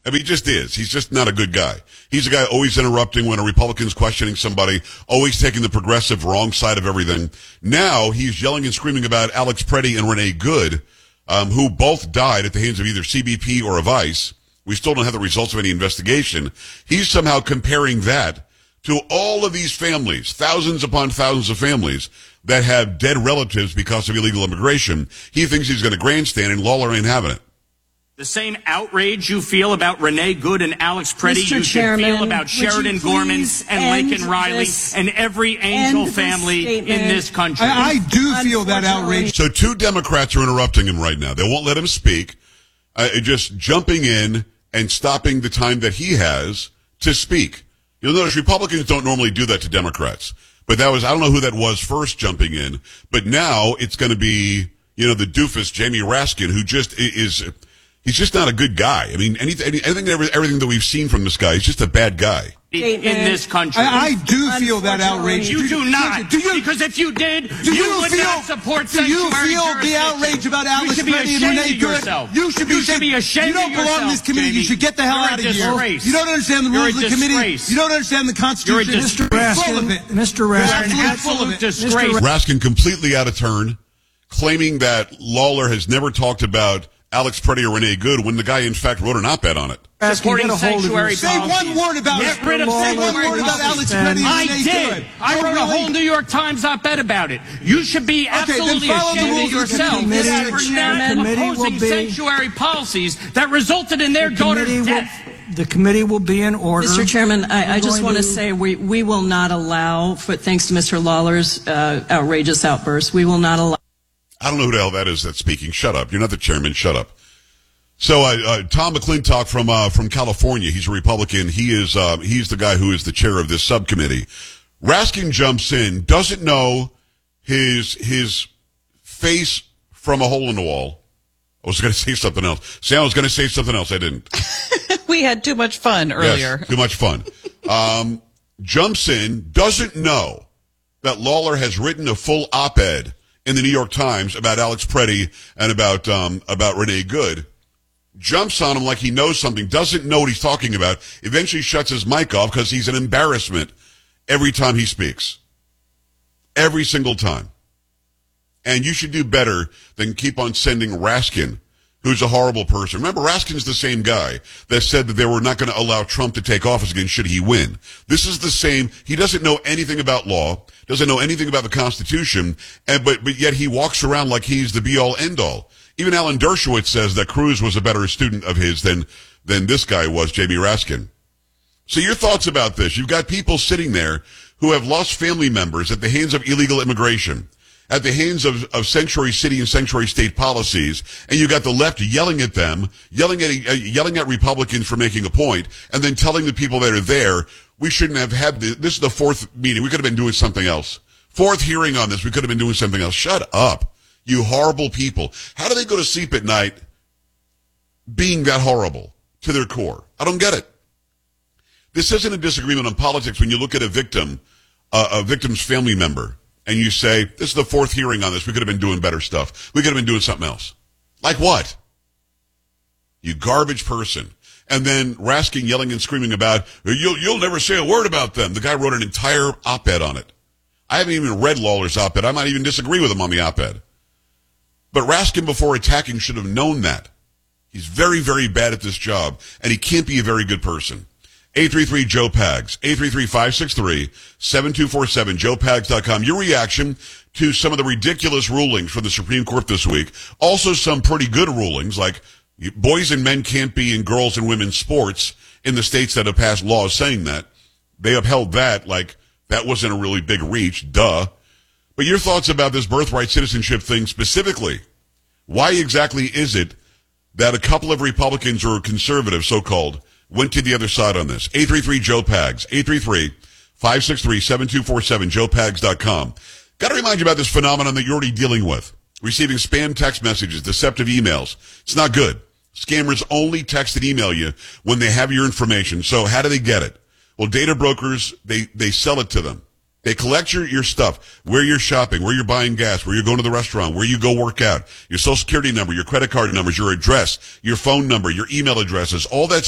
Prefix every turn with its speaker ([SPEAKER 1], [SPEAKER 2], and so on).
[SPEAKER 1] I mean, he just is. He's just not a good guy. He's a guy always interrupting when a Republican's questioning somebody, always taking the progressive wrong side of everything. Now he's yelling and screaming about Alex Preddy and Renee Good, who both died at the hands of either CBP or a Vice. We still don't have the results of any investigation. He's somehow comparing that to all of these families, thousands upon thousands of families that have dead relatives because of illegal immigration. He thinks he's going to grandstand, and Lawler ain't having it.
[SPEAKER 2] The same outrage you feel about Renee Good and Alex Preddy, you should feel about Sheridan Gorman and Laken Riley and every Angel family in this country.
[SPEAKER 3] I do feel that outrage.
[SPEAKER 1] So 2 Democrats are interrupting him right now. They won't let him speak, just jumping in and stopping the time that he has to speak. You'll notice Republicans don't normally do that to Democrats. But that was, I don't know who that was first jumping in, but now it's going to be, the doofus Jamie Raskin, who just is... He's just not a good guy. I mean, everything that we've seen from this guy, he's just a bad guy.
[SPEAKER 2] In this country.
[SPEAKER 3] I do feel that outrage.
[SPEAKER 2] You do not. Because if you did, you would not support sanctuary
[SPEAKER 3] jurisdiction. Do you feel the outrage about Alex Preddy and Renee Good? You should be ashamed. You don't belong in this committee. You should get the hell out of here. You don't understand the rules of the committee. You don't understand the Constitution.
[SPEAKER 2] Mr. Raskin.
[SPEAKER 3] Mr. Raskin.
[SPEAKER 2] Full of disgrace.
[SPEAKER 1] Raskin completely out of turn, claiming that Lawler has never talked about Alex Preddy or Renee Good when the guy, in fact, wrote an op-ed on it.
[SPEAKER 2] Supporting sanctuary policies.
[SPEAKER 3] Say one word about it. Say one word about Alex Preddy and Renee Good.
[SPEAKER 2] I did. I wrote a whole New York Times op-ed about it. You should be absolutely ashamed of yourself for not opposing sanctuary policies that resulted in their daughter's death.
[SPEAKER 4] The committee will be in order.
[SPEAKER 5] Mr. Chairman, I just want to say we will not allow, thanks to Mr. Lawler's outrageous outburst, we will not allow.
[SPEAKER 1] I don't know who the hell that is that's speaking. Shut up. You're not the chairman. Shut up. So, Tom McClintock from California, he's a Republican. He's the guy who is the chair of this subcommittee. Raskin jumps in, doesn't know his face from a hole in the wall. I was going to say something else. Sam was going to say something else. I didn't.
[SPEAKER 6] We had too much fun earlier.
[SPEAKER 1] Yes, too much fun. Jumps in, doesn't know that Lawler has written a full op-ed in the New York Times about Alex Preddy and about Renee Good, jumps on him like he knows something, doesn't know what he's talking about, eventually shuts his mic off because he's an embarrassment every time he speaks. Every single time. And you should do better than keep on sending Raskin, who's a horrible person. Remember, Raskin's the same guy that said that they were not going to allow Trump to take office again should he win. This is the same. He doesn't know anything about law, doesn't know anything about the Constitution, but yet he walks around like he's the be-all, end-all. Even Alan Dershowitz says that Cruz was a better student of his than this guy was, Jamie Raskin. So your thoughts about this? You've got people sitting there who have lost family members at the hands of illegal immigration, at the hands of sanctuary city and sanctuary state policies, and you got the left yelling at them, yelling at Republicans for making a point, and then telling the people that are there, we shouldn't have had this is the 4th meeting. We could have been doing something else. 4th hearing on this. We could have been doing something else. Shut up, you horrible people. How do they go to sleep at night being that horrible to their core? I don't get it. This isn't a disagreement on politics when you look at a victim's family member, and you say, this is the 4th hearing on this. We could have been doing better stuff. We could have been doing something else. Like what? You garbage person. And then Raskin yelling and screaming about, you'll never say a word about them. The guy wrote an entire op-ed on it. I haven't even read Lawler's op-ed. I might even disagree with him on the op-ed. But Raskin, before attacking, should have known that. He's very, very bad at this job, and he can't be a very good person. 833-JOE-PAGS, 833-563-7247, joepags.com. Your reaction to some of the ridiculous rulings from the Supreme Court this week. Also some pretty good rulings, like boys and men can't be in girls and women's sports in the states that have passed laws saying that. They upheld that like that wasn't a really big reach, duh. But your thoughts about this birthright citizenship thing specifically. Why exactly is it that a couple of Republicans or conservatives, so-called, went to the other side on this? 833-JOE-PAGS, 833-563-7247, joepags.com. Got to remind you about this phenomenon that you're already dealing with. Receiving spam text messages, deceptive emails. It's not good. Scammers only text and email you when they have your information. So how do they get it? Well, data brokers, they sell it to them. They collect your stuff, where you're shopping, where you're buying gas, where you're going to the restaurant, where you go work out, your social security number, your credit card numbers, your address, your phone number, your email addresses, all that